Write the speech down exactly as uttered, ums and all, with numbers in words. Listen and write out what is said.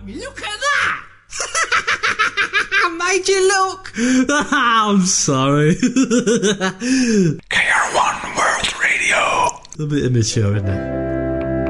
Look at that! Made you look! I'm sorry. K R one World Radio. A bit immature, isn't it?